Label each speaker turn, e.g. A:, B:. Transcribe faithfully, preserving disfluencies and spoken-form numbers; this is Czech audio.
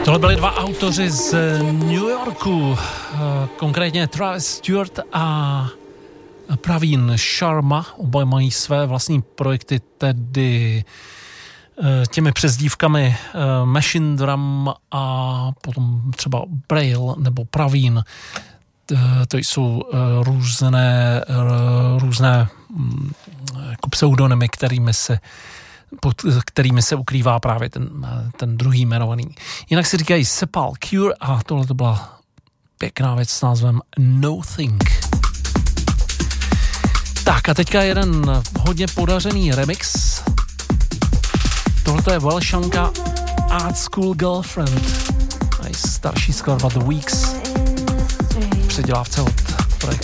A: Tohle byli dva autoři z New Yorku, konkrétně Travis Stewart a Praveen Sharma. Oba mají své vlastní projekty, tedy těmi přezdívkami Machine Drum a potom třeba Braille nebo Praveen. To jsou různé, různé jako pseudonymy, kterými se pod kterými se ukrývá právě ten, ten druhý jmenovaný. Jinak si říkají Sepulcure a tohle to byla pěkná věc s názvem Nothing. Tak a teďka jeden hodně podařený remix. Tohle je Welšanka Art School Girlfriend. A starší skladba The Weeks. Předělá v celot.